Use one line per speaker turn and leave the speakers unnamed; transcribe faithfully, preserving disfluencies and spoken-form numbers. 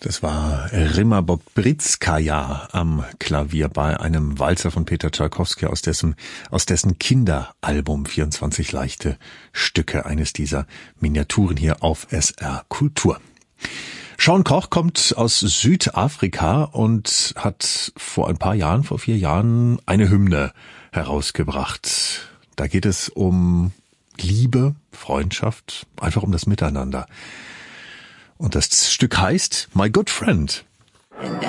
Das war Rimma Bobrizkaja am Klavier bei einem Walzer von Peter Tschaikowski aus dessen, aus dessen Kinderalbum vierundzwanzig leichte Stücke, eines dieser Miniaturen hier auf S R Kultur. Shaun Koch kommt aus Südafrika und hat vor ein paar Jahren, vor vier Jahren, eine Hymne herausgebracht. Da geht es um Liebe, Freundschaft, einfach um das Miteinander. Und das Stück heißt My Good Friend.